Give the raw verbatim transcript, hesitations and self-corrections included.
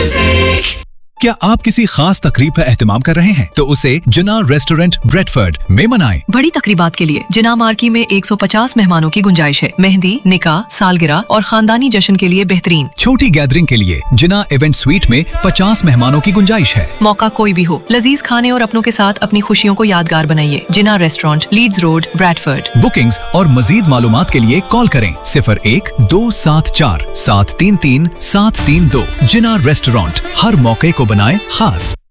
क्या आप किसी खास तकरीब का एहतमाम कर रहे हैं तो उसे जिना रेस्टोरेंट ब्रेडफर्ड में मनाएं। बड़ी तकरीबात के लिए जिना मार्की में एक सौ पचास मेहमानों की गुंजाइश है। मेहंदी, निकाह, सालगिरह और खानदानी जश्न के लिए बेहतरीन। छोटी गैदरिंग के लिए जिना इवेंट स्वीट में पचास मेहमानों की गुंजाइश है। मौका कोई भी हो, लजीज खाने और अपनों के साथ अपनी खुशियों को यादगार बनाइए। जिना restaurant, Leeds road, Bradford. Bookings और मजीद मालूमात के लिए कॉल करें सिफर एक दो सात चार सात तीन तीन सात तीन दो। जिना रेस्टोरेंट, हर मौके को बनाए खास।